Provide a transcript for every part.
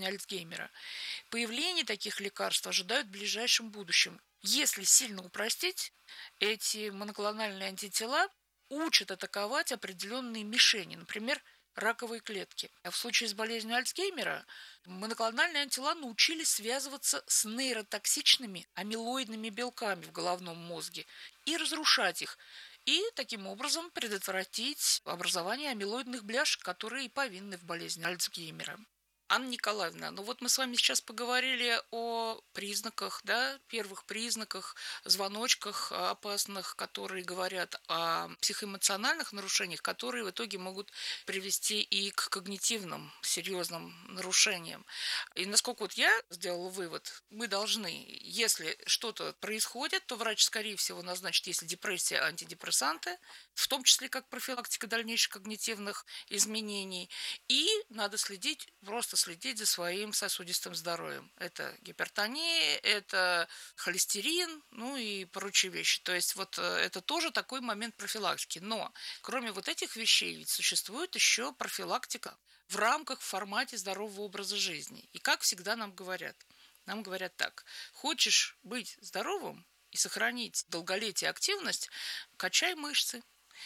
болезни Альцгеймера. Появление таких лекарств ожидают в ближайшем будущем. Если сильно упростить, эти моноклональные антитела учат атаковать определенные мишени, например, раковые клетки. А в случае с болезнью Альцгеймера моноклональные антитела научились связываться с нейротоксичными амилоидными белками в головном мозге и разрушать их, и таким образом предотвратить образование амилоидных бляшек, которые и повинны в болезни Альцгеймера. Анна Николаевна, ну вот мы с вами сейчас поговорили о признаках, да, первых признаках, звоночках опасных, которые говорят о психоэмоциональных нарушениях, которые в итоге могут привести и к когнитивным серьезным нарушениям. И насколько вот я сделала вывод, мы должны, если что-то происходит, то врач, скорее всего, назначит, если депрессия, антидепрессанты, в том числе как профилактика дальнейших когнитивных изменений. И надо следить, просто следить за своим сосудистым здоровьем. Это гипертония, это холестерин, ну и прочие вещи. То есть вот это тоже такой момент профилактики. Но кроме вот этих вещей ведь существует еще профилактика в рамках, в формате здорового образа жизни. И как всегда нам говорят так: хочешь быть здоровым и сохранить долголетие и активность, качай мышцы.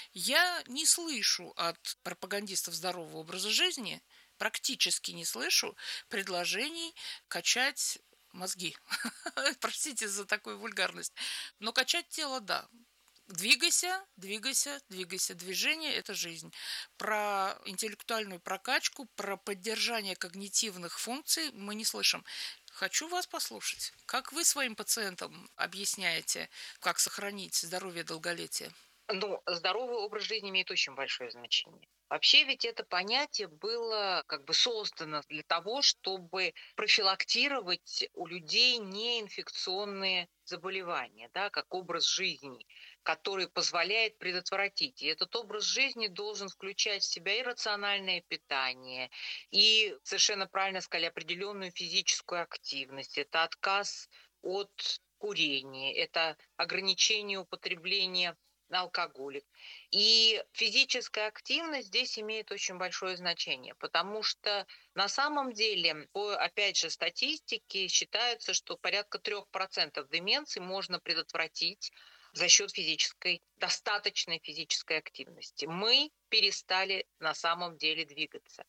Я не слышу от пропагандистов здорового образа жизни, практически не слышу предложений качать мозги. Простите за такую вульгарность. Но качать тело – да. Двигайся, двигайся, двигайся. Движение – это жизнь. Про интеллектуальную прокачку, про поддержание когнитивных функций мы не слышим. Хочу вас послушать. Как вы своим пациентам объясняете, как сохранить здоровье и долголетие? Ну, здоровый образ жизни имеет очень большое значение. Вообще ведь это понятие было как бы создано для того, чтобы профилактировать у людей неинфекционные заболевания, да, как образ жизни, который позволяет предотвратить. И этот образ жизни должен включать в себя и рациональное питание, и, совершенно правильно сказали, определенную физическую активность. Это отказ от курения, это ограничение употребления алкоголик. И физическая активность здесь имеет очень большое значение, потому что на самом деле, по, опять же, статистике считается, что порядка 3% деменции можно предотвратить за счет достаточной физической активности. Мы перестали на самом деле двигаться.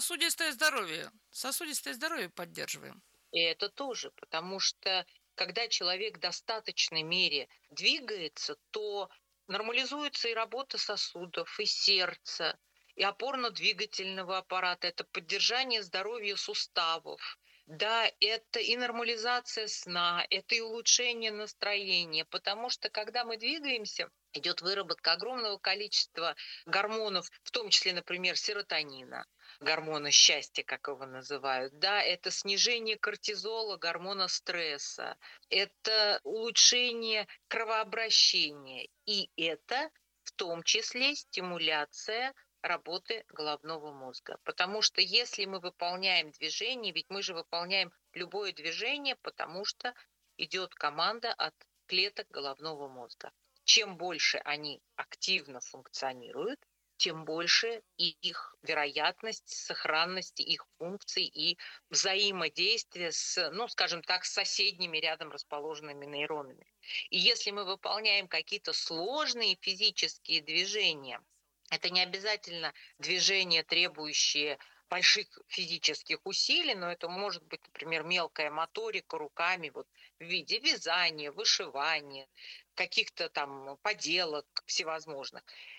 Сосудистое здоровье поддерживаем. И это тоже, потому что когда человек в достаточной мере двигается, то нормализуется и работа сосудов, и сердца, и опорно-двигательного аппарата, это поддержание здоровья суставов. Да, это и нормализация сна, это и улучшение настроения, потому что когда мы двигаемся, идет выработка огромного количества гормонов, в том числе, например, серотонина, гормона счастья, как его называют, да, это снижение кортизола, гормона стресса, это улучшение кровообращения, и это в том числе стимуляция работы головного мозга. Потому что если мы выполняем движение, ведь мы же выполняем любое движение, потому что идет команда от клеток головного мозга. Чем больше они активно функционируют, тем больше их вероятность сохранности их функций и взаимодействия с, ну, скажем так, с соседними рядом расположенными нейронами. И если мы выполняем какие-то сложные физические движения, это не обязательно движения, требующие больших физических усилий, но это может быть, например, мелкая моторика руками вот, в виде вязания, вышивания, каких-то там поделок всевозможных,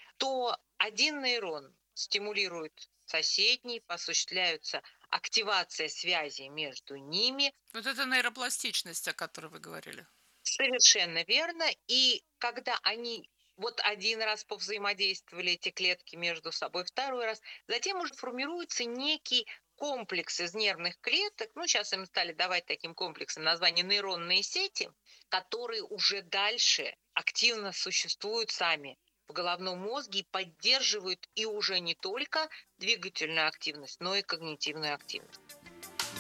то один нейрон стимулирует соседний, осуществляется активация связи между ними. Вот это нейропластичность, о которой вы говорили. Совершенно верно. И когда они вот один раз повзаимодействовали, эти клетки между собой, второй раз, затем уже формируется некий комплекс из нервных клеток, ну, сейчас им стали давать таким комплексом название нейронные сети, которые уже дальше активно существуют сами в головном мозге и поддерживают и уже не только двигательную активность, но и когнитивную активность.